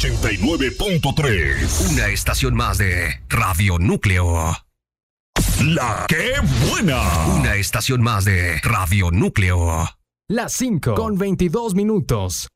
89.3. Una estación más de Radio Núcleo. La que buena. Una estación más de Radio Núcleo. Las 5:22.